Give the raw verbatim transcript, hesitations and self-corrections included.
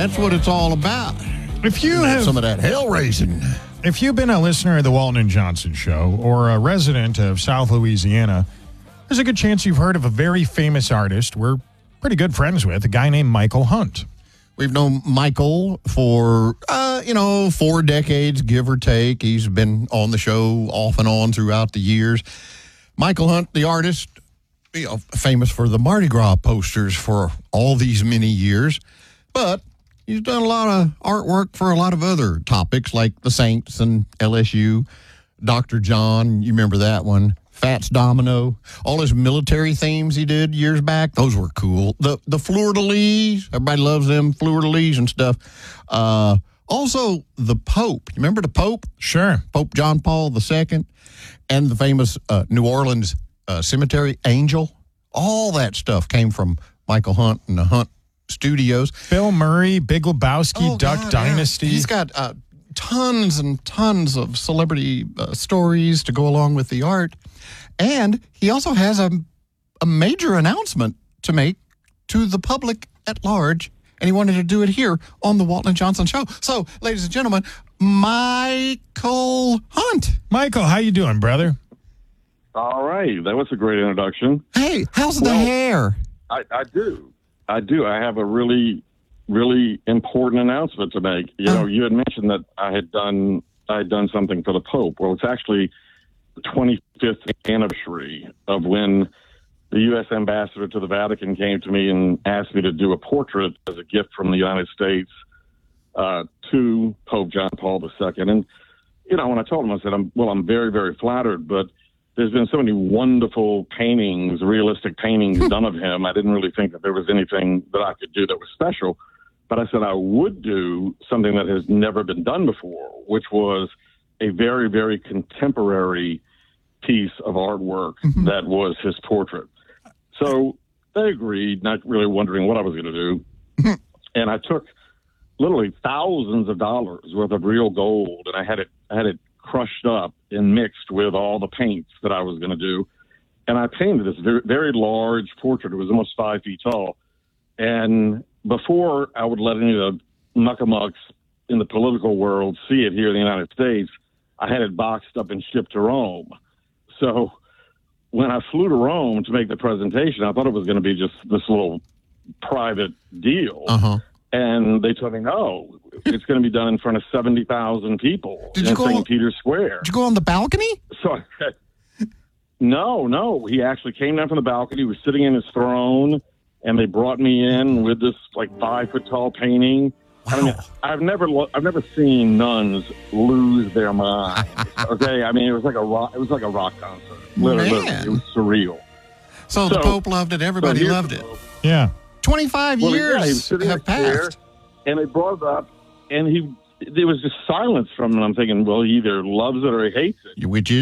That's what it's all about. If you have some of that hell raising. If you've been a listener of the Walton and Johnson Show or a resident of South Louisiana, there's a good chance you've heard of a very famous artist we're pretty good friends with, a guy named Michael Hunt. We've known Michael for, uh, you know, four decades, give or take. He's been on the show off and on throughout the years. Michael Hunt, the artist, you know, famous for the Mardi Gras posters for all these many years. But he's done a lot of artwork for a lot of other topics like the Saints and L S U, Doctor John, you remember that one, Fats Domino, all his military themes he did years back, those were cool. The the fleur-de-lis, everybody loves them fleur-de-lis and stuff. Uh, also, the Pope, you remember the Pope? Sure. Pope John Paul the Second, and the famous uh, New Orleans uh, cemetery, Angel. All that stuff came from Michael Hunt and the Hunt Studios. Bill Murray, Big Lebowski, Oh, Duck God, Dynasty. Yeah. He's got uh, tons and tons of celebrity uh, stories to go along with the art. And he also has a, a major announcement to make to the public at large. And he wanted to do it here on the Walton and Johnson Show. So, ladies and gentlemen, Michael Hunt. Michael, how you doing, brother? All right. That was a great introduction. Hey, how's the Well, hair? I, I do. I do. I have a really, really important announcement to make. You know, you had mentioned that I had done I had done something for the Pope. Well, it's actually the twenty-fifth anniversary of when the U S ambassador to the Vatican came to me and asked me to do a portrait as a gift from the United States uh, to Pope John Paul the Second. And, you know, when I told him, I said, I'm, well, I'm very, very flattered, but there's been so many wonderful paintings, realistic paintings done of him. I didn't really think that there was anything that I could do that was special. But I said I would do something that has never been done before, which was a very, very contemporary piece of artwork mm-hmm. that was his portrait. So they agreed, not really wondering what I was going to do. Mm-hmm. And I took literally thousands of dollars worth of real gold, and I had it, I had it crushed up and mixed with all the paints that I was going to do. And I painted this very, very large portrait. It was almost five feet tall. And before I would let any of the muckamucks in the political world see it here in the United States, I had it boxed up and shipped to Rome. So when I flew to Rome to make the presentation, I thought it was going to be just this little private deal. Uh-huh. And they told me, no, it's going to be done in front of seventy thousand people Did in you go Saint on, Peter's Square. Did you go on the balcony? So I said, no, no. He actually came down from the balcony. He was sitting in his throne, and they brought me in with this like five foot tall painting. Wow. I mean, I've never, I've never seen nuns lose their mind. Okay, I mean, it was like a rock, it was like a rock concert. Literally, Man. it was surreal. So, So- the Pope loved it. Everybody So here's loved the it. Pope. Yeah. twenty-five Well, yeah, he was years sitting in have a chair, passed. and they brought it up, and he, there was just silence from him. I'm thinking, well, he either loves it or he hates it. Which is